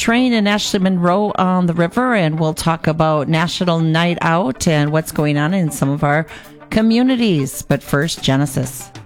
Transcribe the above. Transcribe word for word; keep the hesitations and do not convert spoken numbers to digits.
train in Ashley Monroe on the river, and we'll talk about National Night Out and what's going on in some of our communities. But first, Genesis.